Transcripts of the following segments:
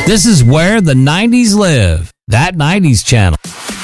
This is where the 90s live. That 90s channel.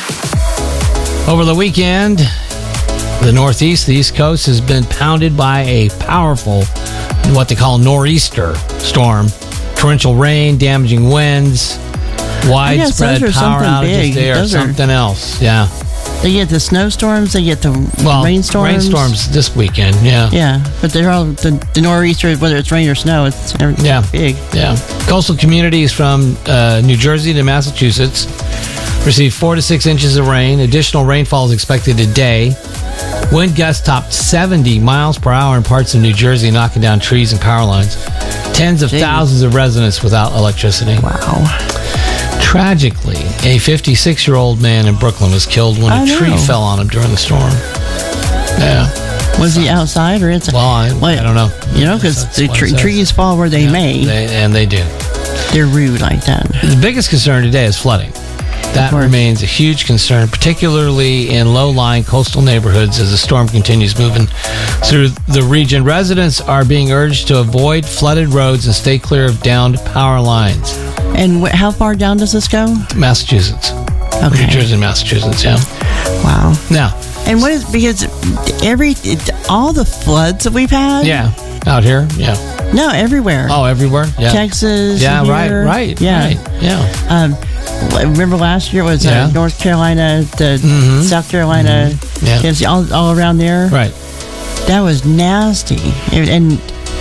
Over the weekend, the Northeast, the East Coast, has been pounded by a powerful, what they call nor'easter storm. Torrential rain, damaging winds, widespread power outages. They are something else. Yeah. They get the snowstorms, they get the rainstorms. Rainstorms this weekend, yeah. Yeah, but they're all, the nor'easter, whether it's rain or snow, it's big. Yeah. Coastal communities from New Jersey to Massachusetts received 4 to 6 inches of rain. Additional rainfall is expected today. Wind gusts topped 70 miles per hour in parts of New Jersey, knocking down trees and power lines. Tens of thousands of residents without electricity. Wow. Tragically, a 56-year-old man in Brooklyn was killed when a tree fell on him during the storm. Yeah. Was he outside or inside? Well, I don't know. You know, because the trees fall where they may. They do. They're rude like that. The biggest concern today is flooding. That remains a huge concern, particularly in low-lying coastal neighborhoods as the storm continues moving through the region. Residents are being urged to avoid flooded roads and stay clear of downed power lines. And how far down does this go? Massachusetts. Okay. New Jersey, Massachusetts, yeah. Wow. Now. And what is, because all the floods that we've had? Yeah. Out here? Yeah. No, everywhere. Oh, everywhere? Yeah. Texas. Yeah, here. right. Yeah. Right, yeah. Remember last year it was North Carolina, South Carolina, Tennessee, all around there. Right. That was nasty. And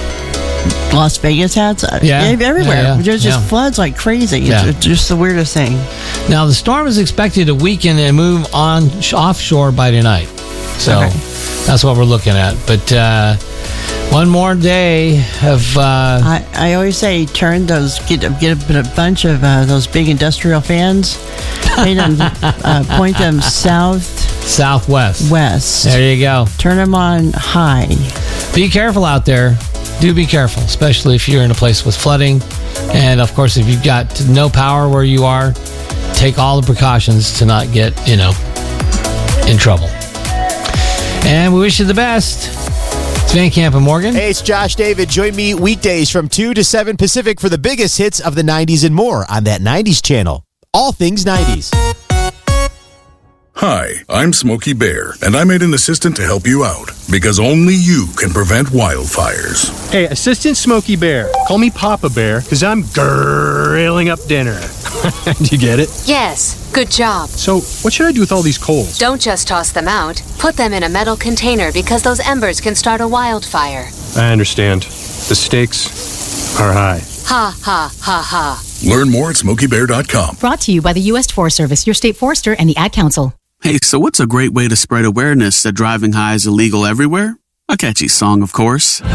Las Vegas had everywhere. Yeah. There's just floods like crazy. It's just the weirdest thing. Now, the storm is expected to weaken and move on offshore by tonight. So that's what we're looking at. But one more day of... I always say get a bunch of those big industrial fans, point them southwest. West. There you go. Turn them on high. Be careful out there. Do be careful, especially if you're in a place with flooding. And, of course, if you've got no power where you are, take all the precautions to not get, in trouble. And we wish you the best. It's Van Camp and Morgan. Hey, it's Josh David. Join me weekdays from 2 to 7 Pacific for the biggest hits of the 90s and more on that 90s channel. All things 90s. Hi, I'm Smokey Bear, and I made an assistant to help you out, because only you can prevent wildfires. Hey, Assistant Smokey Bear. Call me Papa Bear, because I'm grilling up dinner. Do you get it? Yes, good job. So, what should I do with all these coals? Don't just toss them out. Put them in a metal container, because those embers can start a wildfire. I understand. The stakes are high. Ha, ha, ha, ha. Learn more at SmokeyBear.com. Brought to you by the U.S. Forest Service, your state forester, and the Ad Council. Hey, so what's a great way to spread awareness that driving high is illegal everywhere? A catchy song, of course.